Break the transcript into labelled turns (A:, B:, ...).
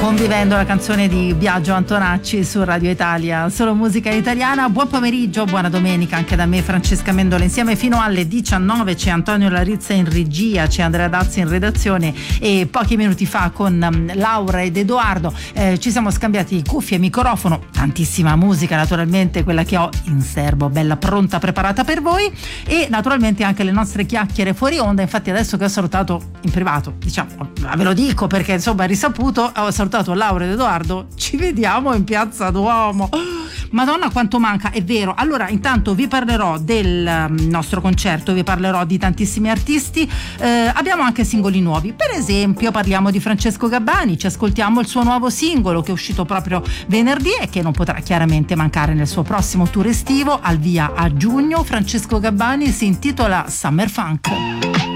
A: Convivendo, la canzone di Biagio Antonacci su Radio Italia, solo musica italiana. Buon pomeriggio, buona domenica anche da me, Francesca Mendola, insieme fino alle 19. C'è Antonio Larizza in regia, c'è Andrea Dazzi in redazione e pochi minuti fa con Laura ed Edoardo ci siamo scambiati cuffie e microfono, tantissima musica naturalmente, quella che ho in serbo, bella pronta, preparata per voi, e naturalmente anche le nostre chiacchiere fuori onda. Infatti adesso che ho salutato in privato, diciamo, ve lo dico perché insomma è risaputo, ho salutato Laura ed Edoardo, ci vediamo in Piazza Duomo. Madonna quanto manca, è vero. Allora intanto vi parlerò del nostro concerto, vi parlerò di tantissimi artisti, abbiamo anche singoli nuovi, per esempio parliamo di Francesco Gabbani, ci ascoltiamo il suo nuovo singolo che è uscito proprio venerdì e che non potrà chiaramente mancare nel suo prossimo tour estivo al via a giugno. Francesco Gabbani si intitola Summer Funk.